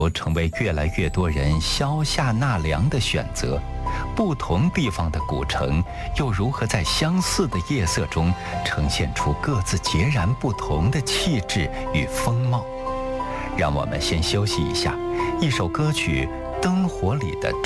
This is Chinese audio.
成为越来越多人消夏纳凉的选择，不同地方的古城又如何在相似的夜色中呈现出各自截然不同的气质与风貌？让我们先休息一下，一首歌曲《灯火里的